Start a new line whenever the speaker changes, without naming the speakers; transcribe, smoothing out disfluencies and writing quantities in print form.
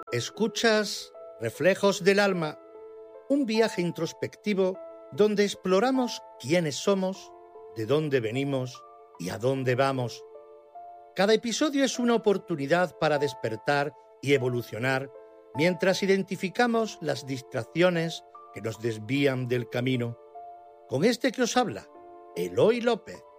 Escuchas Reflejos del Alma, un viaje introspectivo donde exploramos quiénes somos, de dónde venimos y a dónde vamos. Cada episodio es una oportunidad para despertar y evolucionar mientras identificamos las distracciones que nos desvían del camino. Con este que os habla, Eloy López.